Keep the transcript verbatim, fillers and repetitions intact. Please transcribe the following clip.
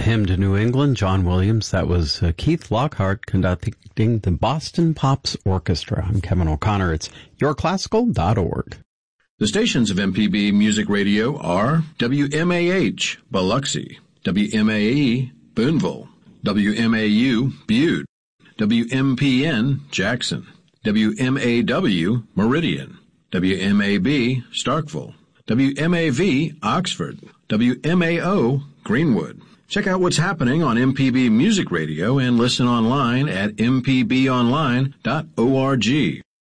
Hymn to New England, John Williams. That was uh, Keith Lockhart conducting the Boston Pops Orchestra. I'm Kevin O'Connor. It's your classical dot org. The stations of M P B Music Radio are W M A H, Biloxi, W M A E, Boonville, W M A U, Butte, W M P N, Jackson, W M A W, Meridian, W M A B, Starkville, W M A V, Oxford, W M A O, Greenwood. Check out what's happening on M P B Music Radio and listen online at m p b online dot org.